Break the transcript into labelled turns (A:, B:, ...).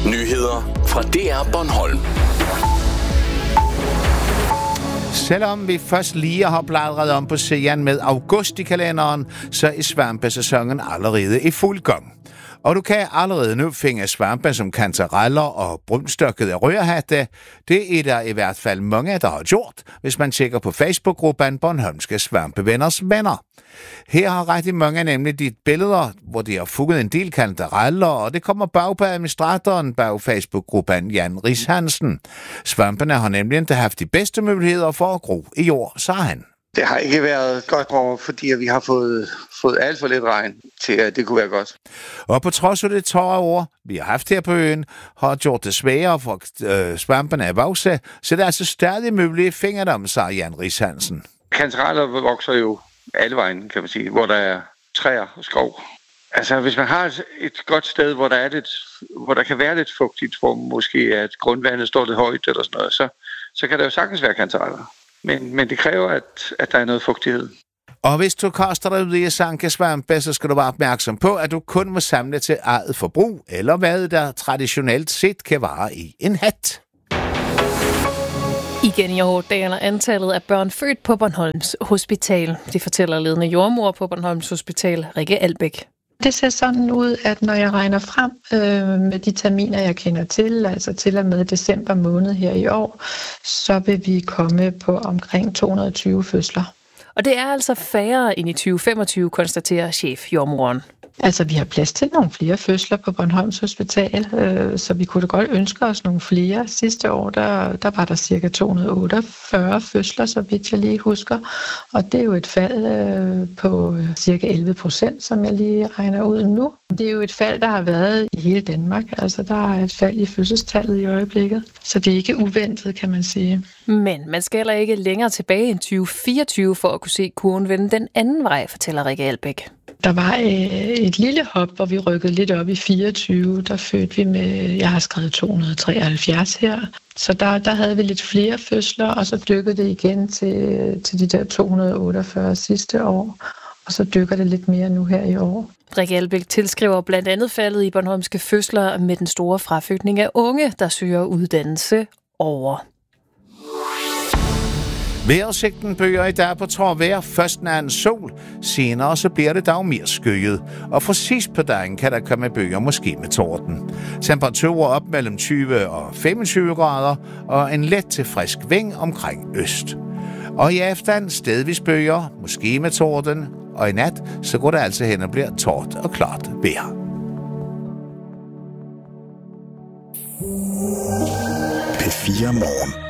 A: Nyheder fra DR Bornholm.
B: Selvom vi først lige har bladret om på serien med august i kalenderen, så er svampesæsonen allerede i fuld gang. Og du kan allerede nu finde svampe som kantareller og brunstokkede rødhatte. Det er der i hvert fald mange, der har gjort, hvis man tjekker på Facebook-gruppen Bornholmske Svampevenners Venner. Her har rigtig mange nemlig dit billeder, hvor de har fugget en del kantareller, og det kommer bag på administratoren bag Facebook-gruppen Jan Ries Hansen. Svampene har nemlig ikke haft de bedste muligheder for at gro i jord, sagde han.
C: Det har ikke været godt år, fordi vi har fået alt for lidt regn til, at det kunne være godt.
B: Og på trods af det tørre år, vi har haft her på øen, har gjort det sværere for svampene at vokse, så det er altså stadig muligt at finde dem, sagde Jan Ries Hansen.
C: Kantareller vokser jo alle vejen, kan man sige, hvor der er træer og skov. Altså, hvis man har et godt sted, hvor der kan være lidt fugtigt, hvor måske at grundvandet står lidt højt eller sådan noget, så kan der jo sagtens være kantareller. Men det kræver, at der er noget fugtighed.
B: Og hvis du kaster dig ud i at sanke svampe, så skal du være opmærksom på, at du kun må samle til eget forbrug, eller hvad der traditionelt set kan vare i en hat.
D: Igen i år daler antallet af børn født på Bornholms Hospital. Det fortæller ledende jordmor på Bornholms Hospital, Rikke Albæk.
E: Det ser sådan ud, at når jeg regner frem med de terminer, jeg kender til, altså til og med december måned her i år, så vil vi komme på omkring 220 fødsler.
D: Og det er altså færre end i 2025, konstaterer chefjordmoren.
E: Altså, vi har plads til nogle flere fødsler på Bornholms Hospital, så vi kunne da godt ønske os nogle flere. Sidste år, der var der cirka 248 fødsler, så vidt jeg lige husker. Og det er jo et fald på cirka 11%, som jeg lige regner ud nu. Det er jo et fald, der har været i hele Danmark. Altså, der er et fald i fødselstallet i øjeblikket. Så det er ikke uventet, kan man sige.
D: Men man skal heller ikke længere tilbage end 2024 for at kunne se kurven vende den anden vej, fortæller Rikke Albæk.
E: Der var et lille hop, hvor vi rykkede lidt op i 24. Der fødte vi med, jeg har skrevet 273 her. Så der havde vi lidt flere fødsler, og så dykkede det igen til de der 248 sidste år. Og så dykker det lidt mere nu her i år.
D: Rikke Albæk tilskriver blandt andet faldet i bornholmske fødsler med den store fraflytning af unge, der søger uddannelse over.
B: Vejrudsigten bøger i dag på tårvejr, først nær en sol, senere så bliver det dog mere skyet, og fra sidst på dagen kan der komme bøger måske med torden. Temperaturer op mellem 20 og 25 grader, og en let til frisk vind omkring øst. Og i aften stedvis bøger, måske med torden, og i nat så går det altså hen og bliver tørt og klart vejr.
A: P4 Morgen.